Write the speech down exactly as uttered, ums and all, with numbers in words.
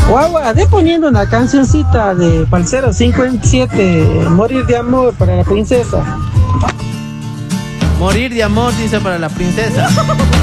Guagua, de poniendo una cancioncita de Falsero cincuenta y siete, Morir de amor para la princesa. Morir de amor, dice para la princesa.